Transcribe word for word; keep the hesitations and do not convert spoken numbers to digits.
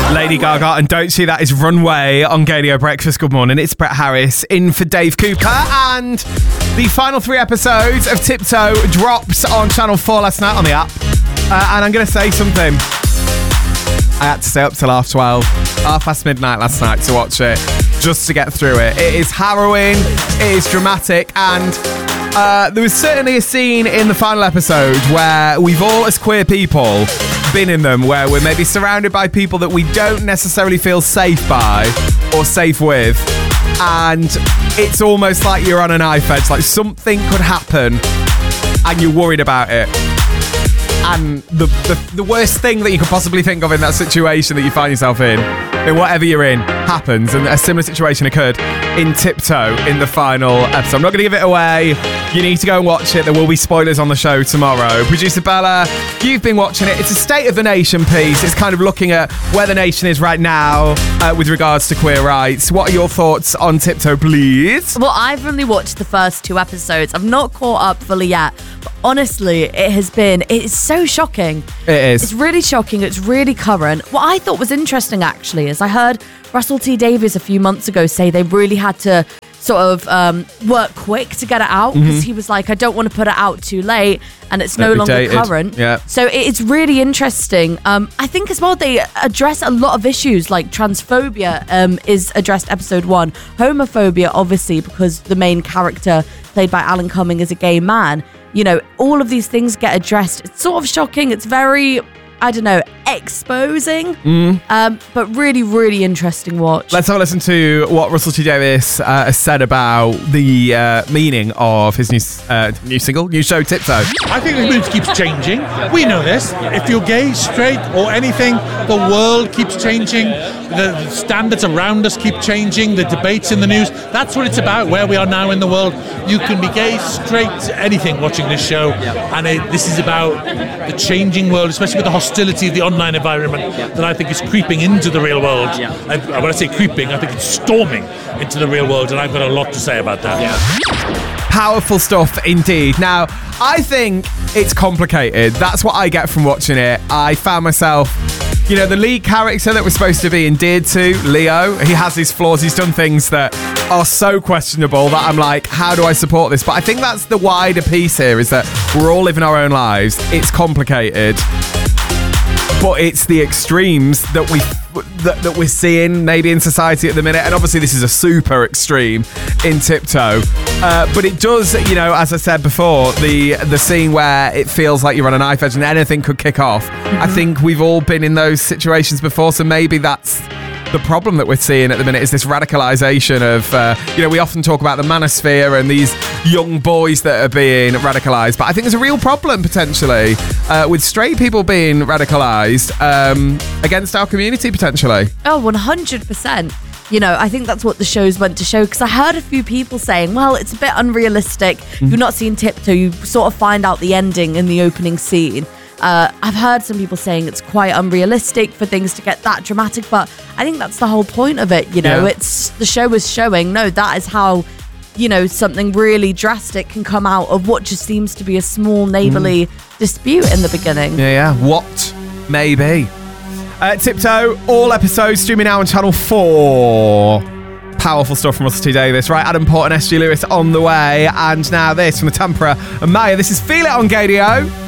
Lady Gaga and Don't See That is Runway on Gadio Breakfast. Good morning, it's Brett Harris in for Dave Cooper, and the final three episodes of Tiptoe drops on Channel four last night on the app. Uh, and I'm going to say something. I had to stay up till half twelve, half past midnight last night to watch it, just to get through it. It is harrowing, it is dramatic, and uh, there was certainly a scene in the final episode where we've all, as queer people, been in them, where we're maybe surrounded by people that we don't necessarily feel safe by or safe with, and it's almost like you're on a knife edge, like something could happen and you're worried about it. And the, the the worst thing that you could possibly think of in that situation that you find yourself in, in whatever you're in, happens. And a similar situation occurred in Tiptoe in the final episode. I'm not going to give it away. You need to go and watch it. There will be spoilers on the show tomorrow. Producer Bella, you've been watching it. It's a State of the Nation piece. It's kind of looking at where the nation is right now uh, with regards to queer rights. What are your thoughts on Tiptoe, please? Well, I've only watched the first two episodes. I've not caught up fully yet. But honestly, it has been, it is so shocking. It is. It's really shocking. It's really current. What I thought was interesting, actually, is I heard Russell T Davies a few months ago say they really had to sort of um, work quick to get it out, because mm-hmm. he was like, I don't want to put it out too late and it's no longer dated. current. Yeah. So it's really interesting. Um, I think as well they address a lot of issues, like transphobia um, is addressed episode one. Homophobia, obviously, because the main character played by Alan Cumming is a gay man. You know, all of these things get addressed. It's sort of shocking. It's very, I don't know, exposing, mm. um, but really, really interesting watch. Let's have a listen to what Russell T Davies uh, has said about the uh, meaning of his new uh, new single, new show, Tiptoe. I think the mood keeps changing. We know this. If you're gay, straight, or anything, the world keeps changing. The standards around us keep changing. The debates in the news. That's what it's about, where we are now in the world. You can be gay, straight, anything watching this show. And it, this is about the changing world, especially with the hostility of the online environment that I think is creeping into the real world. And when I say creeping, I think it's storming into the real world, and I've got a lot to say about that. Yeah. Powerful stuff indeed. Now, I think it's complicated. That's what I get from watching it. I found myself, you know, the lead character that we're supposed to be endeared to, Leo, he has his flaws. He's done things that are so questionable that I'm like, how do I support this? But I think that's the wider piece here, is that we're all living our own lives. It's complicated, but it's the extremes that we that, that we're seeing maybe in society at the minute. And obviously this is a super extreme in Tiptoe, uh, but it does, you know, as I said before, the the scene where it feels like you're on a knife edge and anything could kick off. Mm-hmm. I think we've all been in those situations before, so maybe that's the problem that we're seeing at the minute, is this radicalization of, uh, you know, we often talk about the manosphere and these young boys that are being radicalized, but I think there's a real problem potentially uh, with straight people being radicalized um, against our community potentially. Oh, one hundred percent. You know, I think that's what the show's meant to show, because I heard a few people saying, well, it's a bit unrealistic. Mm-hmm. You've not seen Tiptoe, you sort of find out the ending in the opening scene. Uh, I've heard some people saying it's quite unrealistic for things to get that dramatic, but I think that's the whole point of it. You know, yeah. It's the show is showing, no, that is how, you know, something really drastic can come out of what just seems to be a small neighbourly mm. dispute in the beginning. Yeah, yeah. What may be. Uh, Tiptoe, all episodes streaming now on Channel four. Powerful stuff from Russell T Davies. Right, Adam Port and S G Lewis on the way. And now this from the Tampere and Maya. This is Feel It on Gadio.